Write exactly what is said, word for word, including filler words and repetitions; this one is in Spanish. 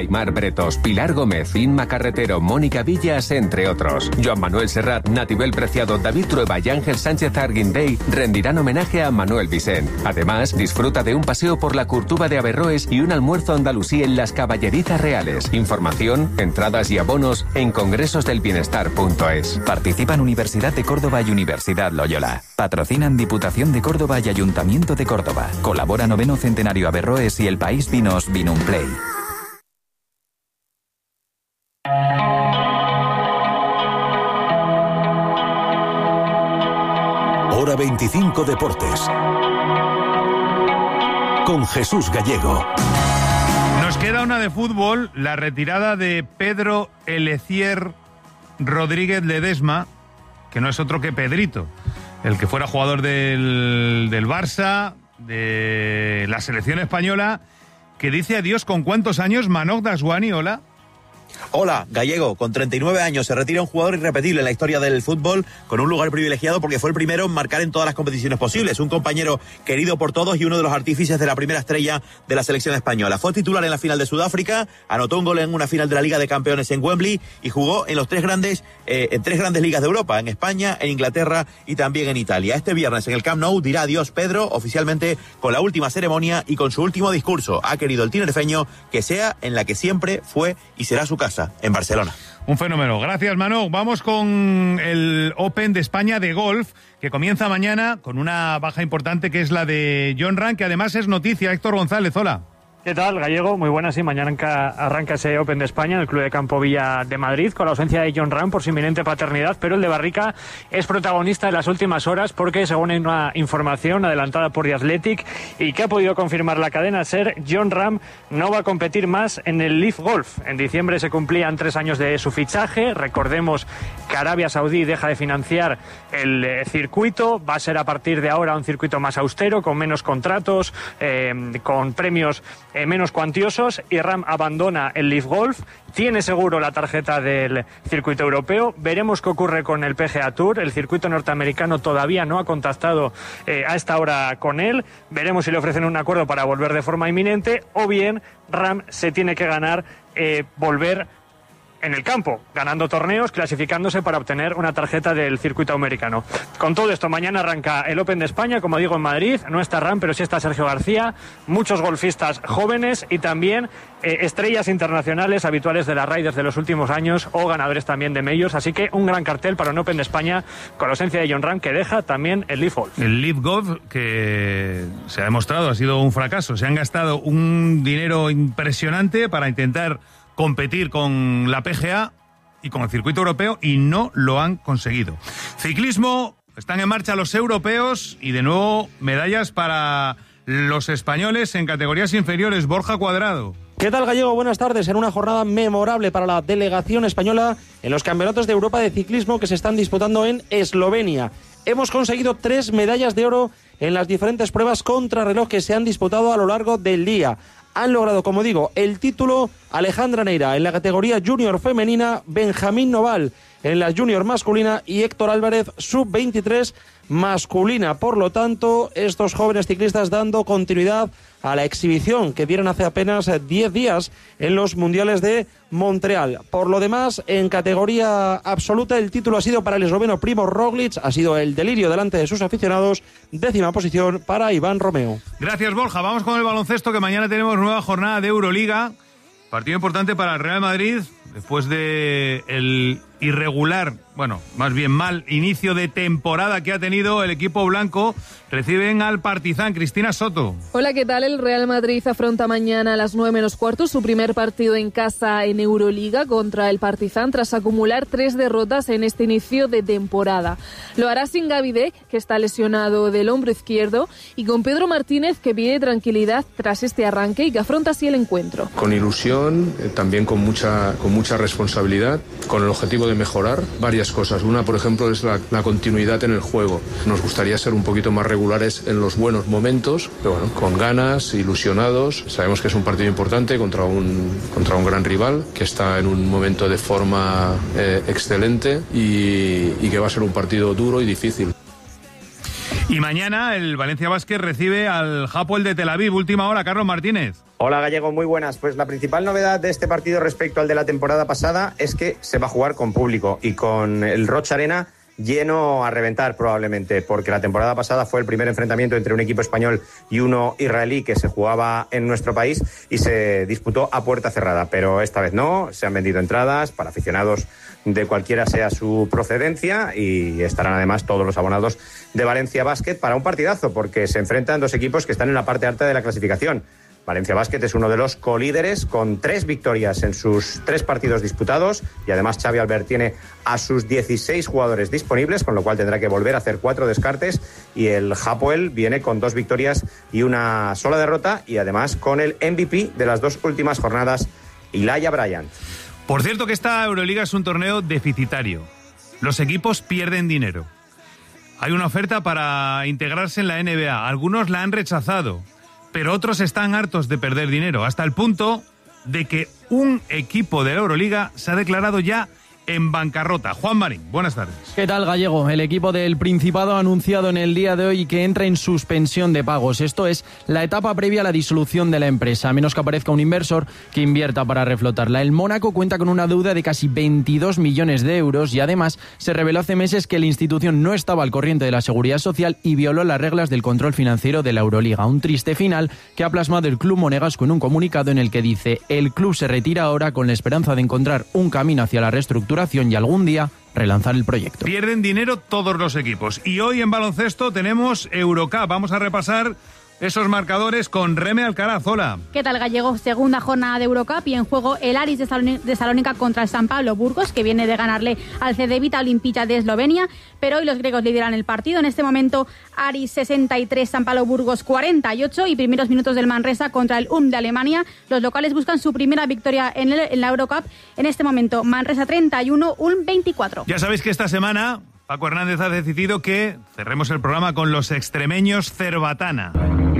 Aymar Bretos, Pilar Gómez, Inma Carretero, Mónica Villas, entre otros. Joan Manuel Serrat, Natibel Preciado, David Trueba y Ángel Sánchez Arguindey rendirán homenaje a Manuel Vicent. Además, disfruta de un paseo por la Curtuba de Averroes y un almuerzo andalusí en las Caballerizas Reales. Información, entradas y abonos en congresosdelbienestar punto es. Participan Universidad de Córdoba y Universidad Loyola. Patrocinan Diputación de Córdoba y Ayuntamiento de Córdoba. Colabora Noveno Centenario Averroes y El País Vinos Vinumplay. Hora veinticinco Deportes con Jesús Gallego. Nos queda una de fútbol, la retirada de Pedro Elecier Rodríguez Ledesma, que no es otro que Pedrito, el que fuera jugador del, del Barça, de la selección española, que dice adiós con cuántos años. Manoj Daswani, hola. Hola, Gallego, con treinta y nueve años se retira un jugador irrepetible en la historia del fútbol, con un lugar privilegiado porque fue el primero en marcar en todas las competiciones posibles, un compañero querido por todos y uno de los artífices de la primera estrella de la selección española. Fue titular en la final de Sudáfrica, anotó un gol en una final de la Liga de Campeones en Wembley y jugó en los tres grandes, eh, en tres grandes ligas de Europa, en España, en Inglaterra y también en Italia. Este viernes en el Camp Nou dirá adiós Pedro, oficialmente con la última ceremonia y con su último discurso. Ha querido el tinerfeño que sea en la que siempre fue y será su casa, en Barcelona. Un fenómeno. Gracias, Manoj. Vamos con el Open de España de golf, que comienza mañana con una baja importante que es la de Jon Rahm, que además es noticia. Héctor González, hola. ¿Qué tal, Gallego? Muy buenas, sí, mañana arranca ese Open de España en el Club de Campo Villa de Madrid, con la ausencia de Jon Rahm por su inminente paternidad, pero el de Barrica es protagonista en las últimas horas porque, según una información adelantada por The Athletic y que ha podido confirmar la cadena SER, Jon Rahm no va a competir más en el Leaf Golf. En diciembre se cumplían tres años de su fichaje. Recordemos que Arabia Saudí deja de financiar el eh, circuito. Va a ser a partir de ahora un circuito más austero, con menos contratos, eh, con premios Eh, menos cuantiosos, y Rahm abandona el Leaf Golf, tiene seguro la tarjeta del circuito europeo. Veremos qué ocurre con el P G A Tour. El circuito norteamericano todavía no ha contactado eh, a esta hora con él. Veremos si le ofrecen un acuerdo para volver de forma inminente, o bien Rahm se tiene que ganar eh, volver en el campo, ganando torneos, clasificándose para obtener una tarjeta del circuito americano. Con todo esto, mañana arranca el Open de España, como digo, en Madrid. No está Rahm, pero sí está Sergio García, muchos golfistas jóvenes y también eh, estrellas internacionales habituales de las Raiders de los últimos años o ganadores también de majors. Así que un gran cartel para un Open de España con la ausencia de Jon Rahm, que deja también el Leaf Golf. El Leaf Golf, que se ha demostrado ha sido un fracaso. Se han gastado un dinero impresionante para intentar competir con la P G A y con el circuito europeo y no lo han conseguido. Ciclismo, están en marcha los europeos y de nuevo medallas para los españoles en categorías inferiores. Borja Cuadrado. ¿Qué tal, Gallego? Buenas tardes. En una jornada memorable para la delegación española en los campeonatos de Europa de ciclismo que se están disputando en Eslovenia. Hemos conseguido tres medallas de oro en las diferentes pruebas contrarreloj que se han disputado a lo largo del día. Han logrado, como digo, el título Alejandra Neira en la categoría junior femenina, Benjamín Noval en la junior masculina y Héctor Álvarez sub veintitrés masculina. Por lo tanto, estos jóvenes ciclistas dando continuidad a la exhibición que dieron hace apenas diez días en los mundiales de Montreal. Por lo demás, en categoría absoluta, el título ha sido para el esloveno Primož Roglič, ha sido el delirio delante de sus aficionados. Décima posición para Iván Romeo. Gracias, Borja. Vamos con el baloncesto, que mañana tenemos nueva jornada de Euroliga. Partido importante para el Real Madrid, después de el irregular, bueno, más bien mal inicio de temporada que ha tenido el equipo blanco. Reciben al Partizan. Cristina Soto. Hola, ¿qué tal? El Real Madrid afronta mañana a las nueve menos cuarto su primer partido en casa en Euroliga contra el Partizan tras acumular tres derrotas en este inicio de temporada. Lo hará sin Gavidec, que está lesionado del hombro izquierdo, y con Pedro Martínez, que pide tranquilidad tras este arranque y que afronta así el encuentro. Con ilusión, eh, también con mucha, con mucha responsabilidad, con el objetivo de mejorar varias cosas. Una, por ejemplo, es la, la continuidad en el juego. Nos gustaría ser un poquito más regulares en los buenos momentos, pero bueno, con ganas, ilusionados. Sabemos que es un partido importante contra un, contra un gran rival que está en un momento de forma eh, excelente y, y que va a ser un partido duro y difícil. Y mañana el Valencia Basket recibe al Hapoel de Tel Aviv. Última hora, Carlos Martínez. Hola Gallego, muy buenas. Pues la principal novedad de este partido respecto al de la temporada pasada es que se va a jugar con público y con el Roig Arena lleno a reventar probablemente, porque la temporada pasada fue el primer enfrentamiento entre un equipo español y uno israelí que se jugaba en nuestro país y se disputó a puerta cerrada, pero esta vez no, se han vendido entradas para aficionados de cualquiera sea su procedencia y estarán además todos los abonados de Valencia Basket para un partidazo, porque se enfrentan dos equipos que están en la parte alta de la clasificación. Valencia Basket es uno de los colíderes con tres victorias en sus tres partidos disputados y además Xavi Albert tiene a sus dieciséis jugadores disponibles, con lo cual tendrá que volver a hacer cuatro descartes, y el Hapoel viene con dos victorias y una sola derrota y además con el M V P de las dos últimas jornadas, Ilaya Bryant. Por cierto que esta Euroliga es un torneo deficitario. Los equipos pierden dinero. Hay una oferta para integrarse en la N B A. Algunos la han rechazado, pero otros están hartos de perder dinero, hasta el punto de que un equipo de la Euroliga se ha declarado ya en bancarrota. Juan Marín, buenas tardes. ¿Qué tal, Gallego? El equipo del Principado ha anunciado en el día de hoy que entra en suspensión de pagos. Esto es la etapa previa a la disolución de la empresa, a menos que aparezca un inversor que invierta para reflotarla. El Mónaco cuenta con una deuda de casi veintidós millones de euros y además se reveló hace meses que la institución no estaba al corriente de la seguridad social y violó las reglas del control financiero de la Euroliga. Un triste final que ha plasmado el club monegasco en un comunicado en el que dice: el club se retira ahora con la esperanza de encontrar un camino hacia la reestructuración y algún día relanzar el proyecto. Pierden dinero todos los equipos. Y hoy en baloncesto tenemos Eurocup. Vamos a repasar esos marcadores con Reme Alcaraz. Hola. ¿Qué tal, Gallego? Segunda jornada de Eurocup y en juego el Aris de, Salón- de Salónica contra el San Pablo Burgos, que viene de ganarle al Cedevita Olimpija de Eslovenia, pero hoy los griegos lideran el partido. En este momento Aris sesenta y tres, San Pablo Burgos cuarenta y ocho, y primeros minutos del Manresa contra el Ulm de Alemania. Los locales buscan su primera victoria en, el, en la Eurocup. En este momento Manresa treinta y uno, Ulm veinticuatro. Ya sabéis que esta semana Paco Hernández ha decidido que cerremos el programa con los extremeños Cerbatana.